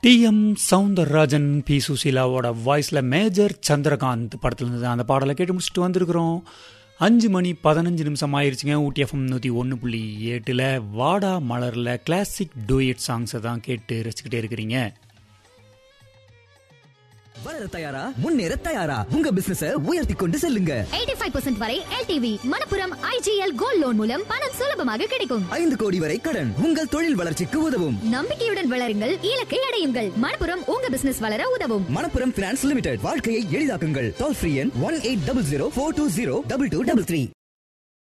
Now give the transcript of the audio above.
TM. Soundararajan, B. சுசீலாவோட வாய்ஸில் major Chandrakant படத்தில் இருந்தது. அந்த பாடலை கேட்டு முடிச்சுட்டு வந்திருக்கிறோம். 5:15 ஆயிடுச்சுங்க. ஊட்டி எஃப்எம் 101.8 வாடா மலரில் கிளாசிக் டூயட் சாங்ஸை தான் கேட்டு ரசிச்சுக்கிட்டே இருக்கிறீங்க. வளர தயாரா, முன்னேற தயாரா, உங்க பிசினஸ உயர்த்தி கொண்டு செல்லுங்க. 85% வரை LTV Manappuram IGL gold loan மூலம் பணம் சுலபமாக கிடைக்கும். 5 கோடி வரை கடன் உங்கள் தொழில் வளர்ச்சிக்கு உதவும். நம்பிக்கையுடன் வளருங்கள், இலக்கை அடையுங்கள். மணப்புரம் உங்க பிசினஸ் வளர உதவும். மணப்புரம் பினான்ஸ் லிமிடெட், வாழ்க்கையை எளிதாக்குங்கள். டோல் ஃப்ரீ எண் 1800 420 2233.